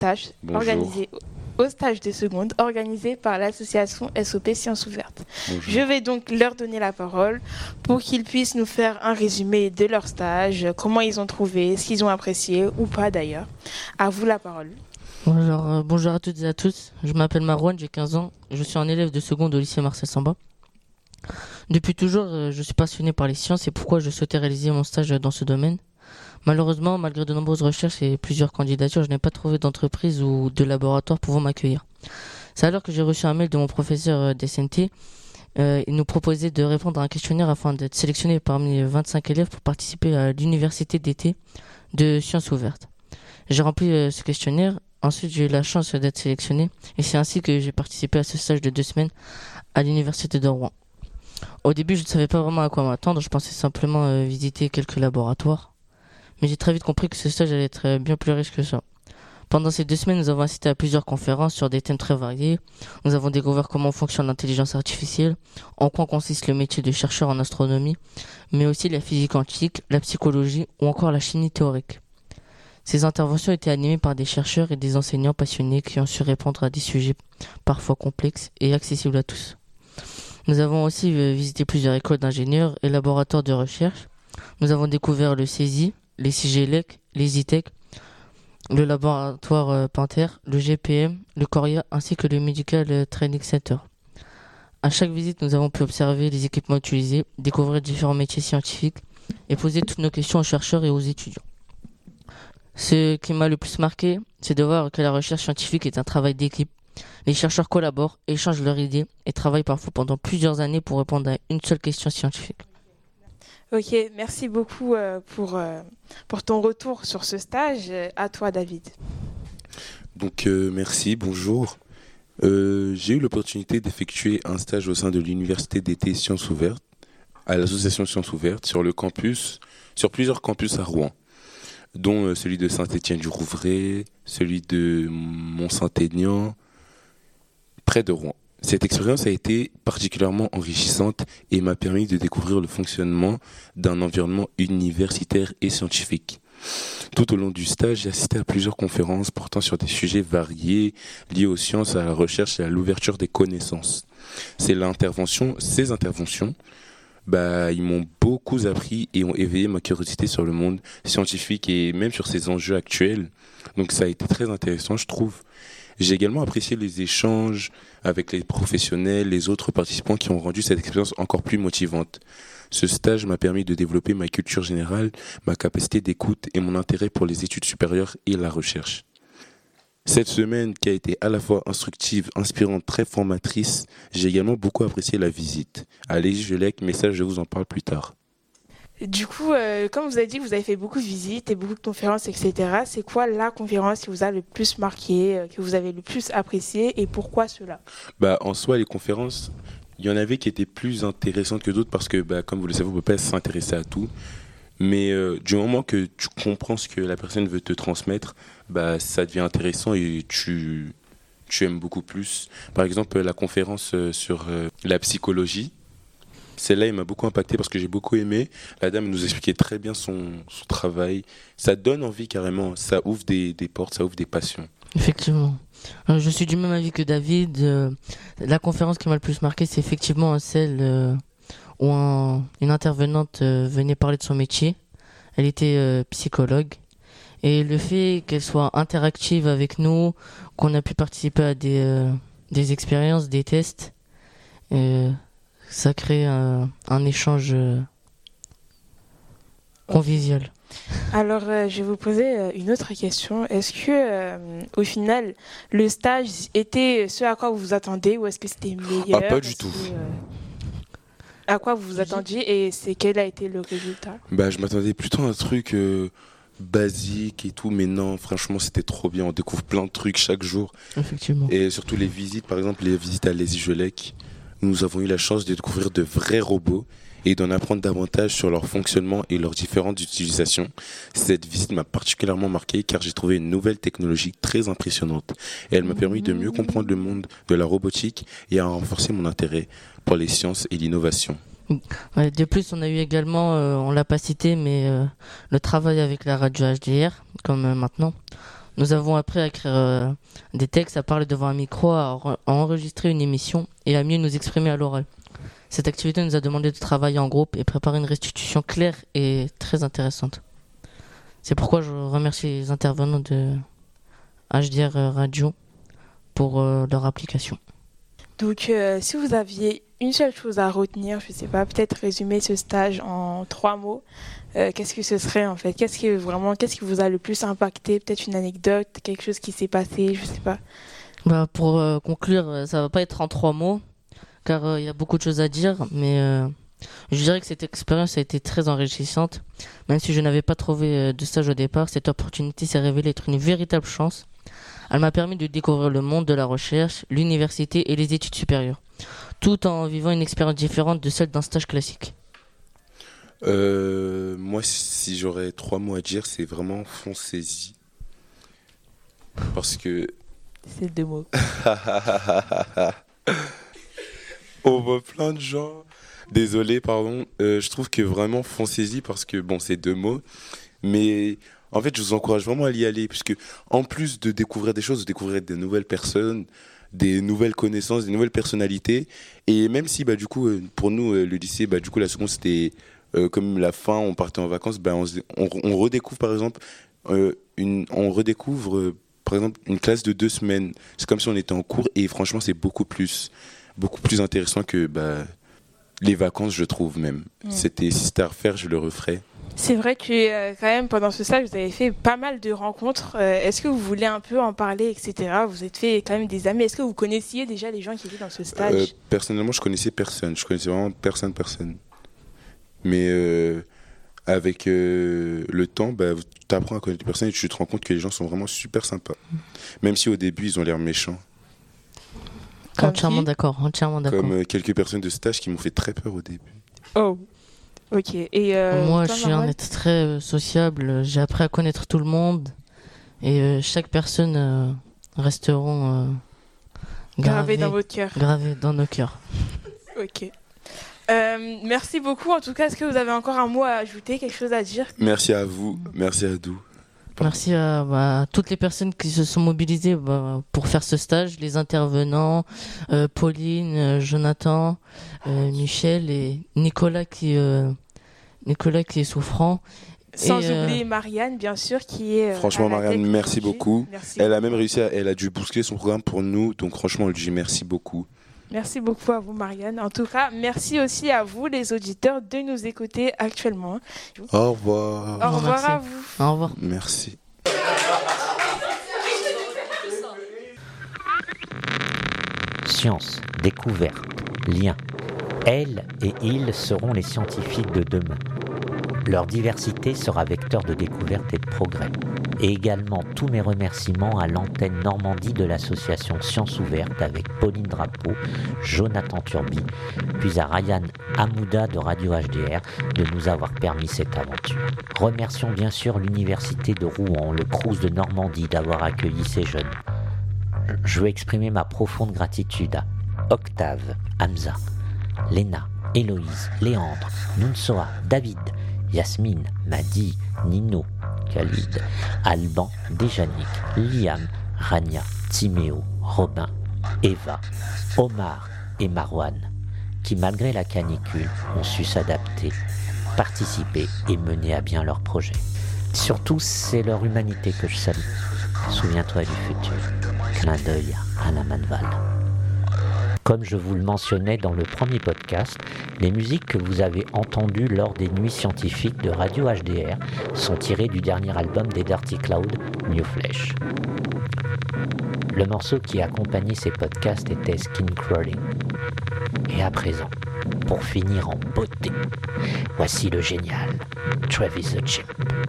stage Bonjour. au stage de seconde organisé par l'association SOP Sciences Ouvertes. Bonjour. Je vais donc leur donner la parole pour qu'ils puissent nous faire un résumé de leur stage, comment ils ont trouvé, ce qu'ils ont apprécié ou pas d'ailleurs. À vous la parole. Bonjour à toutes et à tous. Je m'appelle Marouane, j'ai 15 ans. Je suis un élève de seconde au lycée Marcel Samba. Depuis toujours, je suis passionné par les sciences et pourquoi je souhaitais réaliser mon stage dans ce domaine. Malheureusement, malgré de nombreuses recherches et plusieurs candidatures, je n'ai pas trouvé d'entreprise ou de laboratoire pouvant m'accueillir. C'est alors que j'ai reçu un mail de mon professeur d'SNT. Il nous proposait de répondre à un questionnaire afin d'être sélectionné parmi 25 élèves pour participer à l'université d'été de Sciences Ouvertes. J'ai rempli ce questionnaire. Ensuite, j'ai eu la chance d'être sélectionné et c'est ainsi que j'ai participé à ce stage de 2 semaines à l'université de Rouen. Au début, je ne savais pas vraiment à quoi m'attendre. Je pensais simplement visiter quelques laboratoires. Mais j'ai très vite compris que ce stage allait être bien plus riche que ça. Pendant ces 2 semaines, nous avons assisté à plusieurs conférences sur des thèmes très variés. Nous avons découvert comment fonctionne l'intelligence artificielle, en quoi consiste le métier de chercheur en astronomie, mais aussi la physique quantique, la psychologie ou encore la chimie théorique. Ces interventions étaient animées par des chercheurs et des enseignants passionnés qui ont su répondre à des sujets parfois complexes et accessibles à tous. Nous avons aussi visité plusieurs écoles d'ingénieurs et laboratoires de recherche. Nous avons découvert le CESI, les CIGELEC, les ITEC, le laboratoire Panther, le GPM, le Coria ainsi que le Medical Training Center. À chaque visite, nous avons pu observer les équipements utilisés, découvrir différents métiers scientifiques et poser toutes nos questions aux chercheurs et aux étudiants. Ce qui m'a le plus marqué, c'est de voir que la recherche scientifique est un travail d'équipe. Les chercheurs collaborent, échangent leurs idées et travaillent parfois pendant plusieurs années pour répondre à une seule question scientifique. Ok, merci beaucoup pour ton retour sur ce stage. À toi, David. Donc merci, bonjour. J'ai eu l'opportunité d'effectuer un stage au sein de l'université d'été Sciences Ouvertes, à l'association Sciences Ouvertes, sur plusieurs campus à Rouen, dont celui de Saint-Étienne-du-Rouvray, celui de Mont-Saint-Aignan, près de Rouen. Cette expérience a été particulièrement enrichissante et m'a permis de découvrir le fonctionnement d'un environnement universitaire et scientifique. Tout au long du stage, j'ai assisté à plusieurs conférences portant sur des sujets variés liés aux sciences, à la recherche et à l'ouverture des connaissances. Ces interventions, ils m'ont beaucoup appris et ont éveillé ma curiosité sur le monde scientifique et même sur ses enjeux actuels. Donc ça a été très intéressant, je trouve. J'ai également apprécié les échanges avec les professionnels, les autres participants qui ont rendu cette expérience encore plus motivante. Ce stage m'a permis de développer ma culture générale, ma capacité d'écoute et mon intérêt pour les études supérieures et la recherche. Cette semaine qui a été à la fois instructive, inspirante, très formatrice, j'ai également beaucoup apprécié la visite. Allez, mais ça je vous en parle plus tard. Du coup, comme vous avez dit, vous avez fait beaucoup de visites et beaucoup de conférences, etc. C'est quoi la conférence qui vous a le plus marqué, que vous avez le plus apprécié et pourquoi cela ? En soi, les conférences, il y en avait qui étaient plus intéressantes que d'autres parce que, comme vous le savez, on ne peut pas s'intéresser à tout. Mais du moment que tu comprends ce que la personne veut te transmettre, ça devient intéressant et tu aimes beaucoup plus. Par exemple, la conférence sur la psychologie, celle-là, il m'a beaucoup impacté parce que j'ai beaucoup aimé. La dame nous expliquait très bien son travail. Ça donne envie carrément. Ça ouvre des portes, ça ouvre des passions. Effectivement. Je suis du même avis que David. La conférence qui m'a le plus marqué, c'est effectivement celle où une intervenante venait parler de son métier. Elle était psychologue. Et le fait qu'elle soit interactive avec nous, qu'on a pu participer à des expériences, des tests, ça crée un échange convivial. Alors, je vais vous poser une autre question. Est-ce que, au final, le stage était ce à quoi vous vous attendez ou est-ce que c'était meilleur ? Pas du tout. À quoi vous vous attendiez et quel a été le résultat ? Je m'attendais plutôt à un truc basique et tout, mais non, franchement, c'était trop bien. On découvre plein de trucs chaque jour. Effectivement. Et surtout les visites, par exemple, les visites à l'ESI-Gelec, nous avons eu la chance de découvrir de vrais robots et d'en apprendre davantage sur leur fonctionnement et leurs différentes utilisations. Cette visite m'a particulièrement marqué car j'ai trouvé une nouvelle technologie très impressionnante et elle m'a permis de mieux comprendre le monde de la robotique et à renforcer mon intérêt pour les sciences et l'innovation. Ouais, de plus, on a eu également, on l'a pas cité, mais le travail avec la radio HDR, comme maintenant. Nous avons appris à écrire des textes, à parler devant un micro, à enregistrer une émission et à mieux nous exprimer à l'oral. Cette activité nous a demandé de travailler en groupe et préparer une restitution claire et très intéressante. C'est pourquoi je remercie les intervenants de HDR Radio pour leur application. Donc, si vous aviez une seule chose à retenir, je ne sais pas, peut-être résumer ce stage en 3 mots, qu'est-ce que ce serait en fait? Qu'est-ce qui vous a le plus impacté? Peut-être une anecdote, quelque chose qui s'est passé, je ne sais pas. Pour conclure, ça ne va pas être en 3 mots, car il y a beaucoup de choses à dire, mais je dirais que cette expérience a été très enrichissante. Même si je n'avais pas trouvé de stage au départ, cette opportunité s'est révélée être une véritable chance. Elle m'a permis de découvrir le monde de la recherche, l'université et les études supérieures, tout en vivant une expérience différente de celle d'un stage classique. Moi, si j'aurais 3 mots à dire, c'est vraiment foncez-y. Parce que... C'est 2 mots. On voit plein de gens. Désolé, pardon. Je trouve que vraiment foncez-y parce que, bon, c'est 2 mots. Mais... En fait, je vous encourage vraiment à y aller, puisque en plus de découvrir des choses, vous découvrirez des nouvelles personnes, des nouvelles connaissances, des nouvelles personnalités. Et même si, du coup, pour nous, le lycée, du coup, la seconde, c'était comme la fin, on partait en vacances, on redécouvre, par exemple, par exemple, une classe de 2 semaines. C'est comme si on était en cours, et franchement, c'est beaucoup plus intéressant que les vacances, je trouve même. Si c'était à refaire, je le referais. C'est vrai que quand même pendant ce stage vous avez fait pas mal de rencontres. Est-ce que vous voulez un peu en parler, etc. Vous êtes fait quand même des amis. Est-ce que vous connaissiez déjà les gens qui étaient dans ce stage? Personnellement, je connaissais personne. Je connaissais vraiment personne. Mais avec le temps, tu apprends à connaître les personnes et tu te rends compte que les gens sont vraiment super sympas. Même si au début ils ont l'air méchants. Entièrement d'accord. Comme quelques personnes de stage qui m'ont fait très peur au début. Oh. Ok. Et moi, je suis un être très sociable. J'ai appris à connaître tout le monde. Et chaque personne resteront gravées dans votre cœur. Gravées dans nos cœurs. Ok. Merci beaucoup. En tout cas, est-ce que vous avez encore un mot à ajouter, quelque chose à dire? Merci à vous. Merci à vous. Merci à toutes les personnes qui se sont mobilisées pour faire ce stage, les intervenants, Pauline, Jonathan, Michel et Nicolas qui est souffrant. Sans oublier Marianne, bien sûr, qui est... franchement, Marianne, merci beaucoup. Merci. Elle a même réussi, elle a dû bousculer son programme pour nous, donc franchement, elle dit merci beaucoup. Merci beaucoup à vous, Marianne. En tout cas, merci aussi à vous, les auditeurs, de nous écouter actuellement. Au revoir. Au revoir à vous. Au revoir. Merci. Science, découverte, lien. Elles et ils seront les scientifiques de demain. Leur diversité sera vecteur de découverte et de progrès. Et également tous mes remerciements à l'antenne Normandie de l'association Science Ouverte avec Pauline Drapeau, Jonathan Turby, puis à Ryan Hamouda de Radio HDR de nous avoir permis cette aventure. Remercions bien sûr l'université de Rouen, le Crous de Normandie d'avoir accueilli ces jeunes. Je veux exprimer ma profonde gratitude à Octave, Hamza, Léna, Héloïse, Léandre, Nounsoa, David, Yasmine, Madi, Nino, Khalid, Alban, Déjanic, Liam, Rania, Timéo, Robin, Eva, Omar et Marwan, qui malgré la canicule ont su s'adapter, participer et mener à bien leur projet. Surtout, c'est leur humanité que je salue. Souviens-toi du futur. Clin d'œil à la Manval. Comme je vous le mentionnais dans le premier podcast, les musiques que vous avez entendues lors des nuits scientifiques de Radio HDR sont tirées du dernier album des Dirty Cloud, New Flesh. Le morceau qui accompagnait ces podcasts était Skin Crawling. Et à présent, pour finir en beauté, voici le génial Travis the Chimp.